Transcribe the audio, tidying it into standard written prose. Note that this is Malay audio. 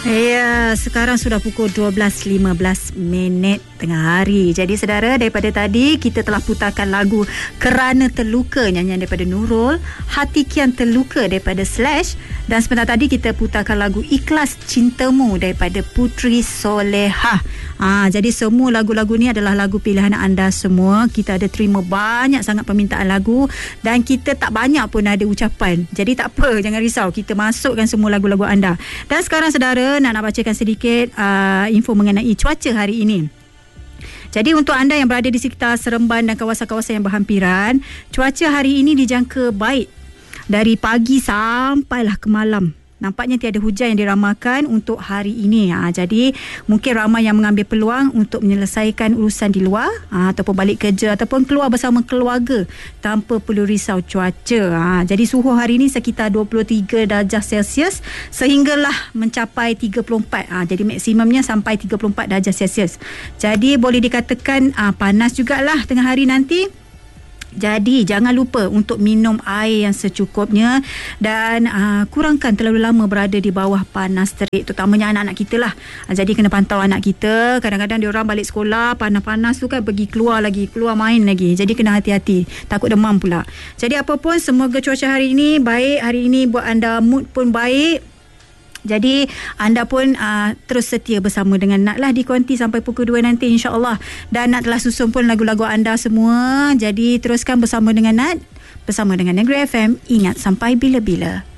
Ya, sekarang sudah pukul 12.15 tengah hari. Jadi saudara, daripada tadi kita telah putarkan lagu Kerana Terluka, nyanyian daripada Nurul, Hati Kian Terluka daripada Slash, dan sebentar tadi kita putarkan lagu Ikhlas Cintamu daripada Putri Solehah. Jadi semua lagu-lagu ni adalah lagu pilihan anda semua. Kita ada terima banyak sangat permintaan lagu dan kita tak banyak pun ada ucapan. Jadi tak apa, jangan risau, kita masukkan semua lagu-lagu anda. Dan sekarang saudara, nak bacakan sedikit info mengenai cuaca hari ini. Jadi untuk anda yang berada di sekitar Seremban dan kawasan-kawasan yang berhampiran, cuaca hari ini dijangka baik dari pagi sampailah ke malam. Nampaknya tiada hujan yang diramalkan untuk hari ini. Jadi mungkin ramai yang mengambil peluang untuk menyelesaikan urusan di luar, ataupun balik kerja, ataupun keluar bersama keluarga tanpa perlu risau cuaca. Jadi suhu hari ini sekitar 23 darjah Celsius sehinggalah mencapai 34. Jadi maksimumnya sampai 34 darjah Celsius. Jadi boleh dikatakan panas jugalah tengah hari nanti. Jadi jangan lupa untuk minum air yang secukupnya dan kurangkan terlalu lama berada di bawah panas terik, terutamanya anak-anak kita lah. Jadi kena pantau anak kita. Kadang-kadang diorang balik sekolah panas-panas tu kan, pergi keluar main lagi. Jadi kena hati-hati, takut demam pula. Jadi apapun, semoga cuaca hari ini baik. Hari ini buat anda mood pun baik. Jadi anda pun terus setia bersama dengan Nat lah di Konti sampai pukul 2 nanti, insya-Allah. Dan Nat telah susun pun lagu-lagu anda semua. Jadi teruskan bersama dengan Nat, bersama dengan Negeri FM. Ingat sampai bila-bila.